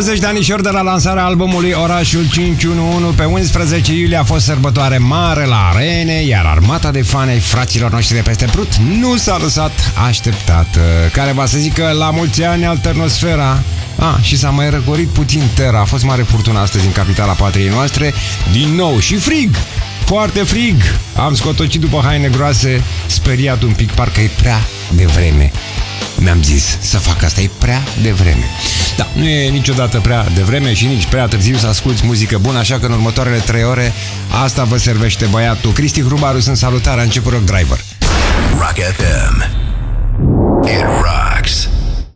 20 de anișori de la lansarea albumului Orașul 511. Pe 11 iulie a fost sărbătoare mare la arene, iar armata de fani ai fraților noștri de peste Prut nu s-a lăsat așteptată. Care va să zică la mulți ani Alternosfera. Și s-a mai răcorit puțin Terra. A fost mare furtună astăzi în capitala patriei noastre. Din nou și frig, foarte frig. Am scotocit după haine groase, speriat un pic, parcă e prea devreme. Mi-am zis să fac asta, e prea devreme. Da, nu e niciodată prea devreme și nici prea târziu să asculti muzică bună, așa că în următoarele 3 ore asta vă servește băiatul. Cristi Hrubaru, sunt, salutare, a început Rock Driver. Rock FM. It rocks.